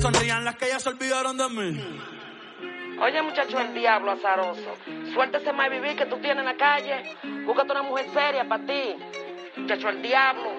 sonrían las que ya se olvidaron de mí. Oye, muchacho, el diablo azaroso. Suéltese más vivir que tú tienes en la calle. Búscate una mujer seria para ti. Muchacho, el diablo.